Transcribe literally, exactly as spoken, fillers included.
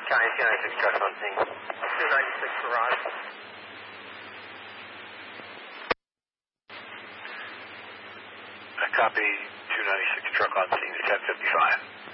County two ninety-six truck on scene. two ninety-six garage. I copy two ninety-six truck on scene at ten fifty-five.